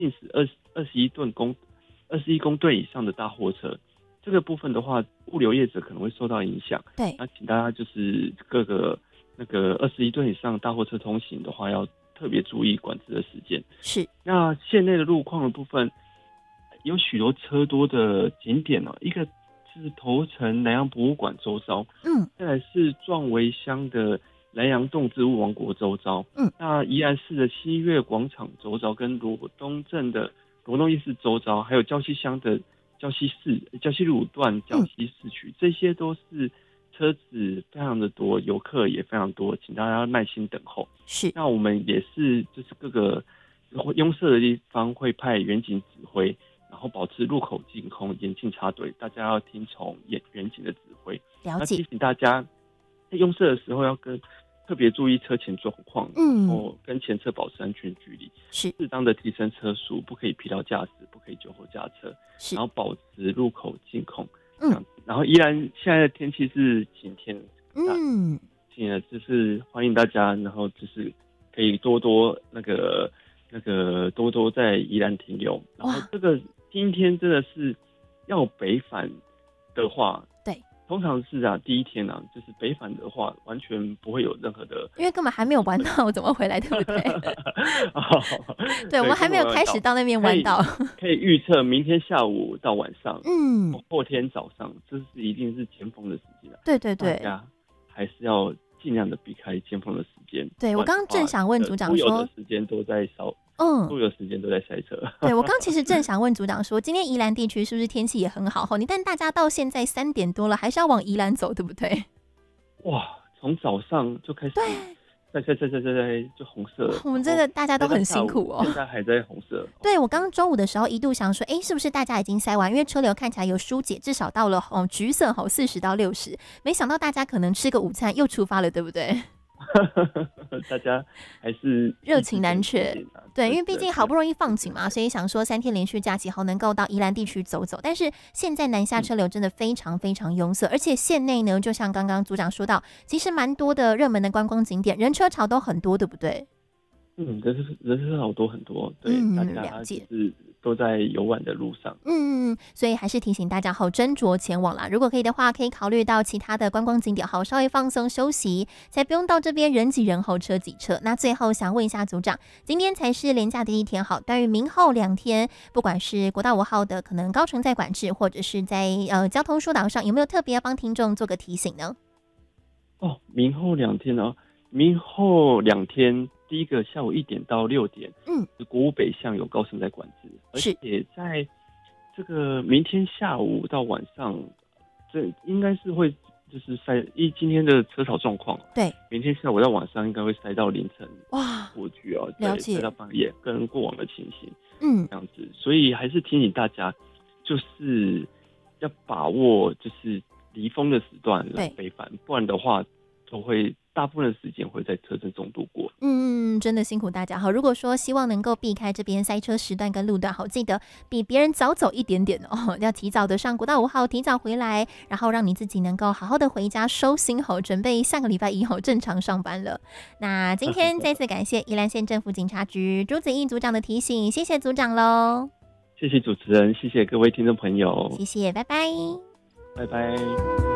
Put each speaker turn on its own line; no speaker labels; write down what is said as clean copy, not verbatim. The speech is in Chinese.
行驶21公吨以上的大货车，这个部分的话，物流业者可能会受到影响。
对，
那请大家就是各个那个21吨以上大货车通行的话，要特别注意管制的时间。
是。
那县内的路况的部分，有许多车多的景点一个是头城南洋博物馆周遭，再来是壮围乡的南洋动植物王国周遭，那宜兰市的西岳广场周遭，跟罗东镇的罗东夜市周遭，还有礁溪乡的礁溪路段礁溪市区，这些都是车子非常的多，游客也非常多，请大家耐心等候。
是，
那我们也是就是各个拥塞的地方会派员警指挥，然后保持入口净空，严禁插队，大家要听从员警的指挥。
了解。
那提醒大家，在拥塞的时候要特别注意车前状况，然后跟前车保持安全距离，
是
适当的提升车速，不可以疲劳驾驶，不可以酒后驾车，然后保持入口净空，这样子。然后依然现在的天气是晴天，就是欢迎大家，然后就是可以多多多多在宜兰停留。然后这个今天真的是要北返的话，对，通常是第一天就是北返的话，完全不会有任何的，
因为根本还没有玩到怎么回来，对不对？对，我们还没有开始到那边玩到。
可以预测明天下午到晚上，后天早上，这是一定是尖峰的时间。对对对，大家还是要尽量的避开尖峰的时间。对，我刚刚正想问组长说，所有的时间都在所有时间都在塞车。
对，我刚其实正想问组长说，今天宜兰地区是不是天气也很好？但大家到现在3点多了，还是要往宜兰走，对不对？
哇，从早上就开始，在就红色了。
我们真的大家都很辛苦哦，
现在还在红色。
对，我刚刚中午的时候一度想说，是不是大家已经塞完？因为车流看起来有疏解，至少到了橘色40到60，没想到大家可能吃个午餐又出发了，对不对？
大家还是
热情难却，对，因为毕竟好不容易放晴嘛，所以想说3天连续假期后能够到宜兰地区走走。但是现在南下车流真的非常非常拥塞，而且县内呢，就像刚刚组长说到，其实蛮多的热门的观光景点，人车潮都很多，对不对？
人车潮多很多，对，大家就是都在游玩的路上。
所以还是提醒大家斟酌前往啦。如果可以的话，可以考虑到其他的观光景点，稍微放松休息，才不用到这边人挤人后车挤车。那最后想问一下组长，今天才是连假的一天，关于明后2天，不管是国道5号的可能高乘载管制，或者是在交通疏导上，有没有特别要帮听众做个提醒呢？
明后2天明后2天。第一个下午1点到6点，国五北向有高乘载管制，而且在这个明天下午到晚上，这应该是会就是今天的车潮状况，对，明天下午到晚上应该会塞到凌晨过去了解，塞到半夜，跟过往的情形，这样子，所以还是提醒大家，就是要把握就是离峰的时段来北返，不然的话都会。大部分的时间会在车阵中度过。
真的辛苦大家。如果说希望能够避开这边塞车时段跟路段，记得比别人早走一点点要提早的上国道5号，提早回来，然后让你自己能够好好的回家收心准备下个礼拜1正常上班了。那今天再次感谢宜兰县政府警察局朱子毅组长的提醒，谢谢组长喽。
谢谢主持人，谢谢各位听众朋友，
谢谢，拜拜，
拜拜。